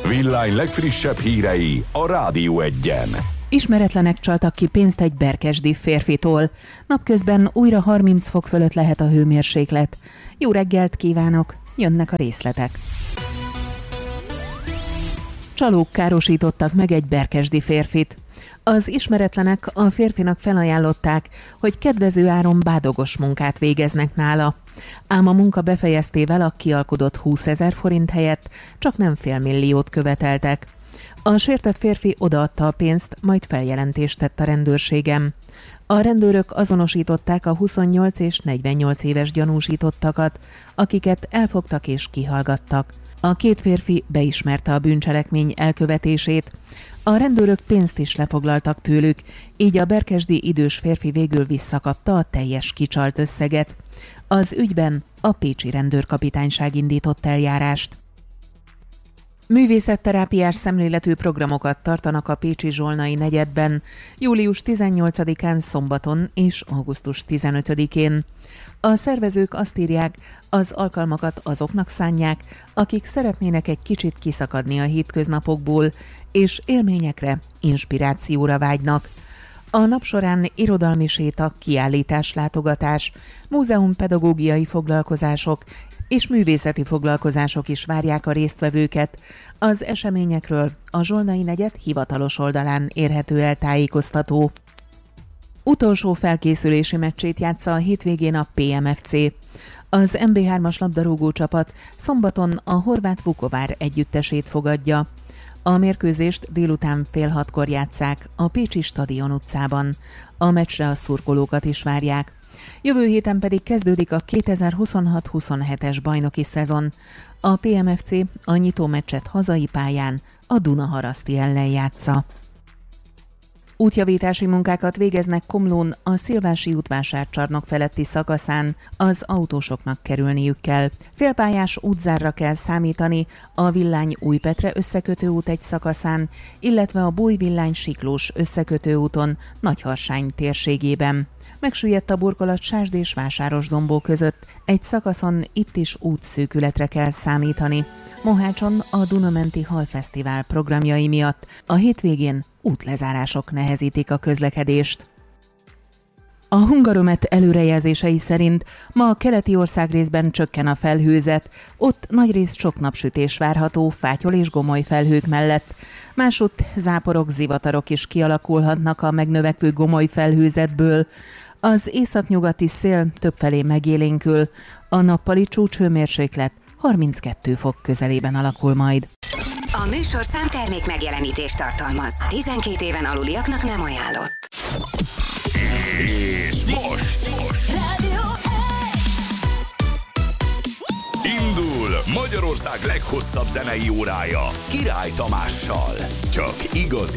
Villány legfrissebb hírei a Rádió Egyen. Ismeretlenek csaltak ki pénzt egy berkesdi férfitól. Napközben újra 30 fok fölött lehet a hőmérséklet. Jó reggelt kívánok, jönnek a részletek. Csalók károsítottak meg egy berkesdi férfit. Az ismeretlenek a férfinak felajánlották, hogy kedvező áron bádogos munkát végeznek nála. Ám a munka befejeztével a kialkudott 20 000 forint helyett csak nem $500 000 követeltek. A sértett férfi odaadta a pénzt, majd feljelentést tett a rendőrségem. A rendőrök azonosították a 28 és 48 éves gyanúsítottakat, akiket elfogtak és kihallgattak. A két férfi beismerte a bűncselekmény elkövetését. A rendőrök pénzt is lefoglaltak tőlük, így a berkesdi idős férfi végül visszakapta a teljes kicsalt összeget. Az ügyben a pécsi rendőrkapitányság indított eljárást. Művészetterápiás szemléletű programokat tartanak a pécsi Zsolnai negyedben, július 18-án szombaton és augusztus 15-én. A szervezők azt írják, az alkalmakat azoknak szánják, akik szeretnének egy kicsit kiszakadni a hétköznapokból, és élményekre, inspirációra vágynak. A nap során irodalmi séta, kiállítás, látogatás, múzeumpedagógiai foglalkozások és művészeti foglalkozások is várják a résztvevőket. Az eseményekről a Zsolnai negyed hivatalos oldalán érhető el tájékoztató. Utolsó felkészülési meccsét játsza a hétvégén a PMFC. Az MB3-as labdarúgó csapat szombaton a horvát Vukovár együttesét fogadja. A mérkőzést délután 5:30 játsszák a Pécsi Stadion utcában. A meccsre a szurkolókat is várják. Jövő héten pedig kezdődik a 2026-27-es bajnoki szezon. A PMFC a nyitó meccset hazai pályán a Dunaharaszti ellen játsza. Útjavítási munkákat végeznek Komlón a Szilvási út vásárcsarnok feletti szakaszán, az autósoknak kerülniük kell. Félpályás útzárra kell számítani a Villány-Újpetre összekötő út egy szakaszán, illetve a Bújvillány-Siklós összekötő úton Nagyharsány térségében. Megsüllyedt a burkolat Sásd és Vásárosdombó között, egy szakaszon itt is útszűkületre kell számítani. Mohácson a Dunamenti Halfesztivál programjai miatt a hétvégén útlezárások nehezítik a közlekedést. A Hungaromet előrejelzései szerint ma a keleti országrészben csökken a felhőzet, ott nagyrészt sok napsütés várható fátyol és gomoly felhők mellett. Másutt záporok, zivatarok is kialakulhatnak a megnövekvő gomoly felhőzetből. Az északnyugati szél többfelé megélénkül, a nappali csúcshőmérséklet 32 fok közelében alakul majd. A műsorszám termék megjelenítést tartalmaz. 12 éven aluliaknak nem ajánlott. És most Rádió indul Magyarország leghosszabb zenei órája Király Tamással. Csak igazi